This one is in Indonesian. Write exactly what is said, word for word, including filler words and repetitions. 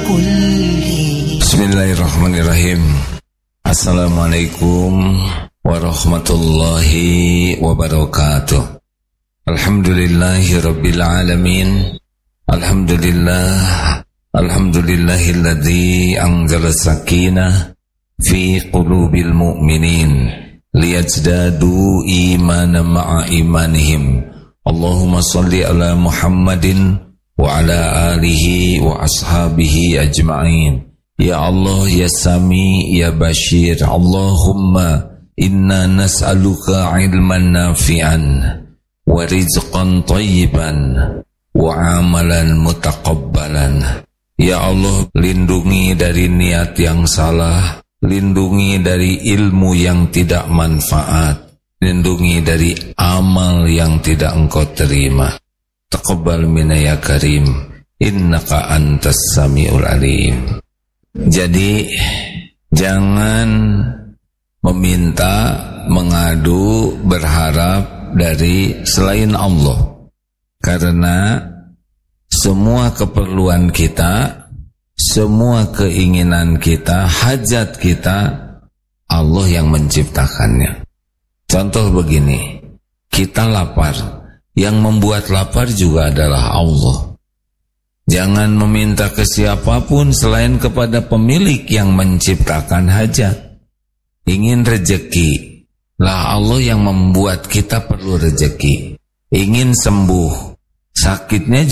Bismillahirrahmanirrahim. Assalamualaikum warahmatullahi wabarakatuh. Alhamdulillahi rabbil alamin. Alhamdulillah. Alhamdulillahilladzi anzala sakinah fi qulubil mu'minin liyazdadu imanan ma'a imanihim. Allahumma salli ala Muhammadin wa ala alihi wa ashabihi ajma'in. Ya Allah, ya Sami, ya Bashir. Allahumma inna nas'aluka ilman nafi'an wa rizqan tayyiban wa amalan mutaqabbalan. Ya Allah, lindungi dari niat yang salah, lindungi dari ilmu yang tidak manfaat, lindungi dari amal yang tidak engkau terima. Taqabbal minna ya karim, innaka antas samiul alim. Jadi jangan meminta, mengadu, berharap dari selain Allah. Karena semua keperluan kita, semua keinginan kita, hajat kita, Allah yang menciptakannya. Contoh begini, kita lapar, yang membuat lapar juga adalah Allah. Jangan meminta ke siapapun selain kepada pemilik yang menciptakan hajat. Ingin rezeki, lah Allah yang membuat kita perlu rezeki. Ingin sembuh, sakitnya